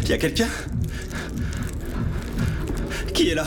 Y a quelqu'un? Qui est là?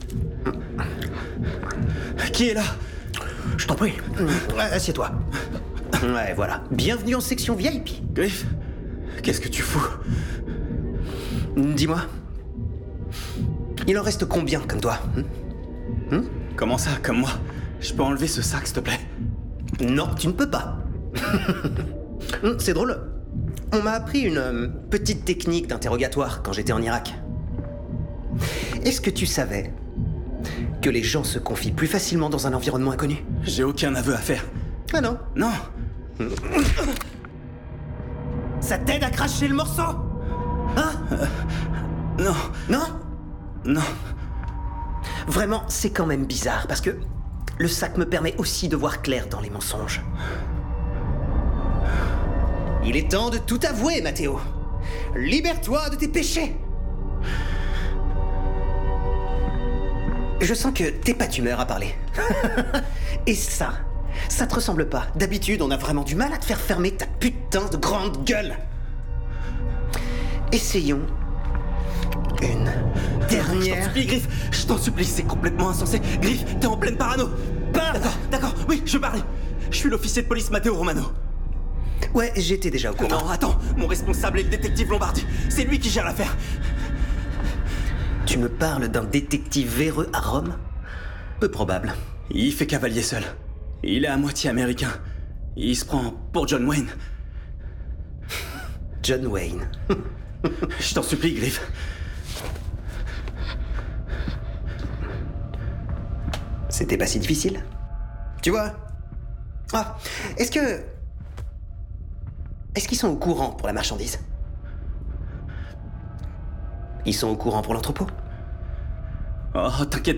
Qui est là? Je t'en prie. Assieds-toi. Ouais, voilà. Bienvenue en section VIP. Griff, qu'est-ce que tu fous? Dis-moi. Il en reste combien comme toi? Comment ça, comme moi? Je peux enlever ce sac, s'il te plaît? Non, tu ne peux pas. C'est drôle. On m'a appris une petite technique d'interrogatoire quand j'étais en Irak. Est-ce que tu savais que les gens se confient plus facilement dans un environnement inconnu? J'ai aucun aveu à faire. Ah non. Non. Ça t'aide à cracher le morceau? Hein? Non. Non? Non. Vraiment, c'est quand même bizarre, parce que le sac me permet aussi de voir clair dans les mensonges. Il est temps de tout avouer, Mathéo. Libère-toi de tes péchés. Je sens que t'es pas d'humeur à parler. Et ça te ressemble pas. D'habitude, on a vraiment du mal à te faire fermer ta putain de grande gueule. Essayons une dernière... Je t'en supplie, Griff. Je t'en supplie, c'est complètement insensé. Griff, t'es en pleine parano. D'accord, oui, je parlais. Je suis l'officier de police Matteo Romano. Ouais, j'étais déjà au courant. Non, attends, mon responsable est le détective Lombardi. C'est lui qui gère l'affaire. Tu me parles d'un détective véreux à Rome? Peu probable. Il fait cavalier seul. Il est à moitié américain. Il se prend pour John Wayne. John Wayne. Je t'en supplie, Griff. C'était pas si difficile. Tu vois? Ah, est-ce qu'ils sont au courant pour la marchandise? Ils sont au courant pour l'entrepôt? Oh, t'inquiète.